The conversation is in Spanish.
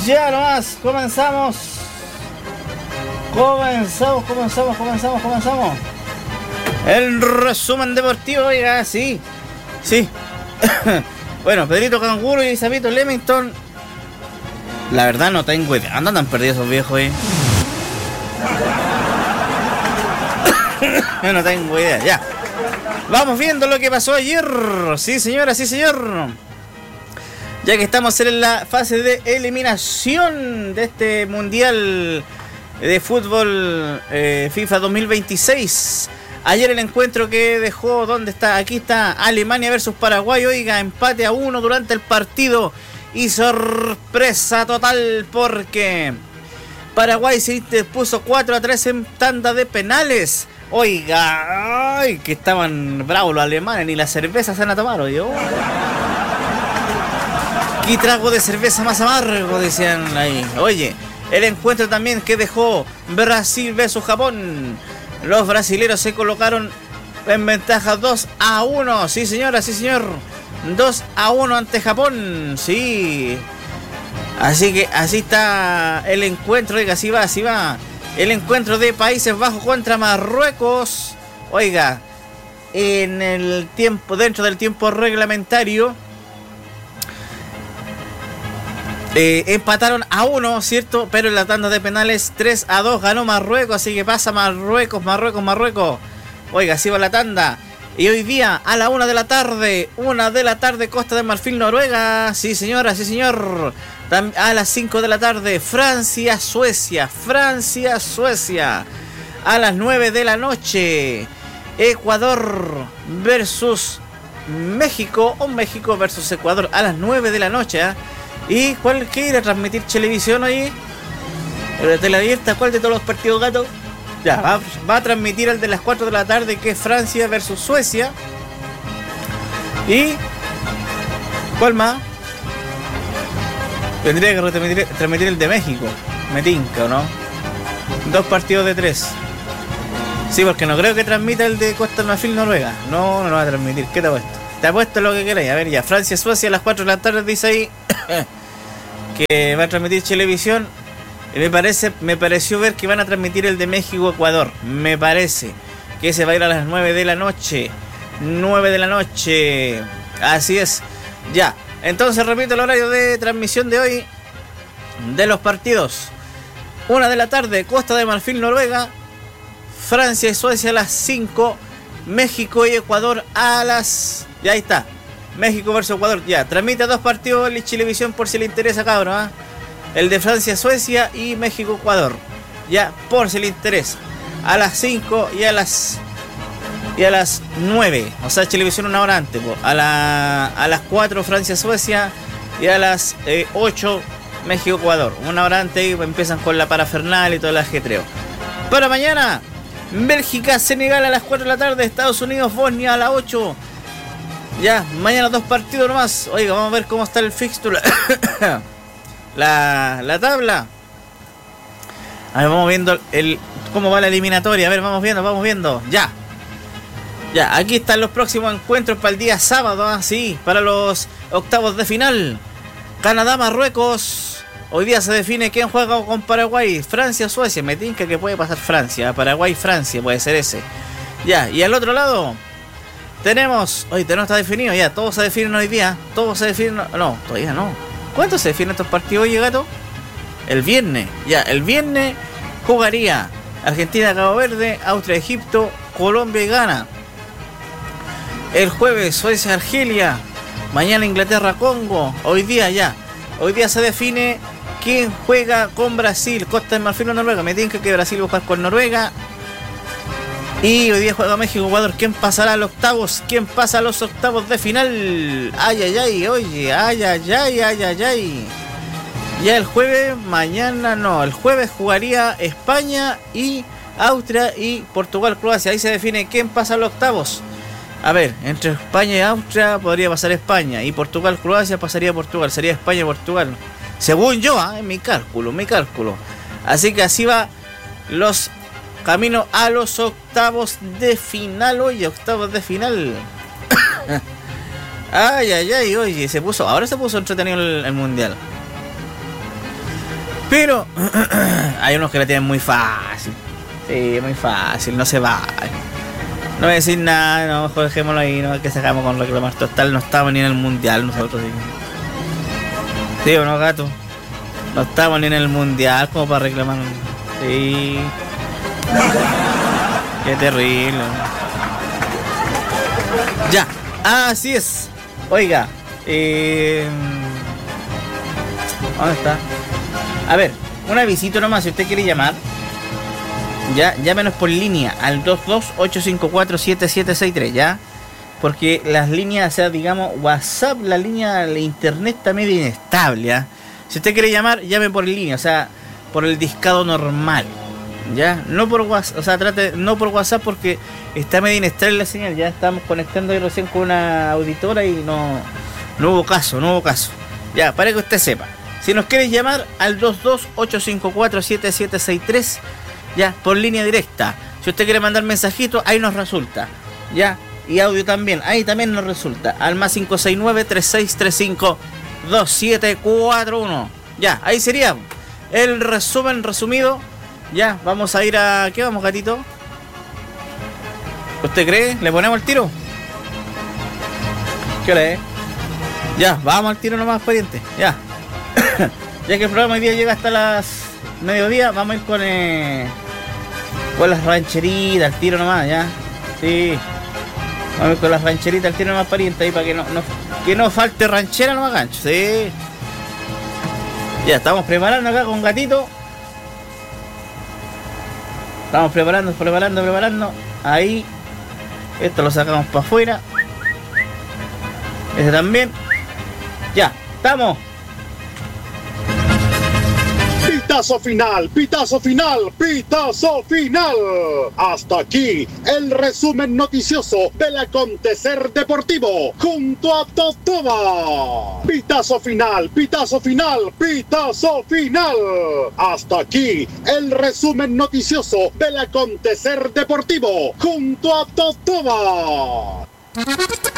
Ya nomás, comenzamos. El resumen deportivo, oiga, sí. Bueno, Pedrito Canguro y Sabito Leamington. La verdad no tengo idea. Andan tan perdidos esos viejos, Yo no tengo idea, ya. Vamos viendo lo que pasó ayer. Sí, señora, sí, señor. Ya que estamos en la fase de eliminación de este Mundial de Fútbol FIFA 2026. Ayer el encuentro que dejó, ¿dónde está? Aquí está Alemania versus Paraguay. Oiga, empate a 1 durante el partido. Y sorpresa total porque Paraguay se interpuso 4-3 en tanda de penales. Oiga, ay, que estaban bravos los alemanes, ni la cerveza se van a tomar, oye. ¿Qué trago de cerveza más amargo? Decían ahí. Oye, el encuentro también que dejó Brasil versus Japón. Los brasileros se colocaron en ventaja 2-1. Sí, señora, sí, señor. 2-1 ante Japón. Sí. Así que así está el encuentro. Oiga, así va. El encuentro de Países Bajos contra Marruecos. Oiga, en el tiempo, dentro del tiempo reglamentario, empataron a 1, ¿cierto? Pero en la tanda de penales 3-2 ganó Marruecos. Así que pasa Marruecos. Oiga, así va la tanda. Y hoy día a la 1 de la tarde, Costa de Marfil, Noruega. Sí, señora, sí, señor. A las 5 de la tarde, Francia, Suecia. A las 9 de la noche, Ecuador versus México, o México versus Ecuador, a las 9 de la noche. ¿Y cuál quiere transmitir televisión ahí? ¿La tele abierta? ¿Cuál de todos los partidos, gato? Ya, va a transmitir el de las 4 de la tarde, que es Francia versus Suecia. ¿Y cuál más? Tendría que transmitir el de México. Me tinca, ¿o no? 2 partidos de 3. Sí, porque no creo que transmita el de Costa de Marfil, Noruega. No lo va a transmitir. ¿Qué te ha puesto? Te ha puesto lo que queráis. A ver, ya. Francia, Suecia a las 4 de la tarde, dice ahí que va a transmitir televisión. Me pareció ver que van a transmitir el de México, Ecuador. Me parece que ese va a ir a las 9 de la noche. 9 de la noche. Así es. Ya. Entonces repito el horario de transmisión de hoy de los partidos. 1 de la tarde, Costa de Marfil, Noruega. Francia y Suecia a las 5. México y Ecuador a las... Ya ahí está. México versus Ecuador. Ya, transmite 2 partidos en Chilevisión por si le interesa, cabrón. El de Francia, Suecia y México, Ecuador. Ya, por si le interesa. A las 5 y a las 9. O sea, Chilevisión una hora antes. A las 4 Francia, Suecia. Y a las 8 México, Ecuador. Una hora antes y empiezan con la parafernalia y todo el ajetreo. Para mañana, Bélgica, Senegal a las 4 de la tarde. Estados Unidos, Bosnia a las 8. Ya, mañana 2 partidos nomás. Oiga, vamos a ver cómo está el fixture. La tabla. A ver, vamos viendo cómo va la eliminatoria. A ver, vamos viendo. Ya, aquí están los próximos encuentros para el día sábado. Sí, para los octavos de final. Canadá, Marruecos. Hoy día se define quién juega con Paraguay. Francia, Suecia. Me tinca que puede pasar Francia. Paraguay, Francia, puede ser ese. Ya, y al otro lado tenemos... Hoy no está definido ya. Todos se definen hoy día. No, todavía no. ¿Cuánto se definen estos partidos hoy, gato? El viernes. Ya, el viernes jugaría Argentina, Cabo Verde, Austria, Egipto, Colombia y Ghana. El jueves, Suecia, Argelia. Mañana, Inglaterra, Congo. Hoy día se define quién juega con Brasil. Costa de Marfil o Noruega. Me tienen que Brasil va a jugar con Noruega. Y hoy día juega México, Ecuador. ¿Quién pasará a los octavos? ¿Quién pasa a los octavos de final? Oye. Ya el jueves, el jueves jugaría España y Austria y Portugal, Croacia. Ahí se define quién pasa a los octavos. A ver, entre España y Austria podría pasar España. Y Portugal, Croacia pasaría Portugal. Sería España y Portugal. Según yo, en mi cálculo. Así que así va los caminos a los octavos de final. Oye, octavos de final. Oye, ahora se puso entretenido el mundial. Pero hay unos que la tienen muy fácil. Sí, muy fácil, no se va. No voy a decir nada, no, mejor dejémoslo ahí, no que sacamos con reclamar total, no estamos ni en el mundial nosotros. ¿Sí o no, gato? No estamos ni en el mundial como para reclamar. Sí. Qué terrible. Ya, así es. Oiga, ¿dónde está? A ver, un avisito nomás, si usted quiere llamar, ya, llámenos por línea al 22-854-7763, ¿ya? Porque las líneas, o sea, digamos, WhatsApp, la línea de internet está medio inestable, ¿ya? Si usted quiere llamar, llame por línea, o sea, por el discado normal, ¿ya? No por WhatsApp, o sea, no por WhatsApp porque está medio inestable la señal, ya estamos conectando ahí recién con una auditora y no hubo caso. Ya, para que usted sepa. Si nos quiere llamar al 22-854-7763, ya, por línea directa. Si usted quiere mandar mensajito, ahí nos resulta, ya. Y audio también, ahí también nos resulta. Al más 569-3635-2741. Ya, ahí sería el resumen resumido. Ya, vamos a ir a... ¿Qué vamos, gatito? ¿Usted cree? ¿Le ponemos el tiro? ¿Qué hora es? Ya, vamos al tiro nomás, pariente. Ya. Ya que el programa hoy día llega hasta las mediodía, vamos a ir con las rancheritas, al tiro nomás, ya. Sí. Vamos a ir con las rancheritas, al tiro nomás, pariente, ahí para que no falte ranchera nomás, gancho. Sí. Ya, estamos preparando acá con gatito. Estamos preparando. Ahí. Esto lo sacamos para afuera. Ese también. Ya, estamos. Pitazo final. Hasta aquí el resumen noticioso del acontecer deportivo junto a Totoba. Pitazo final. Hasta aquí el resumen noticioso del acontecer deportivo junto a Totoba.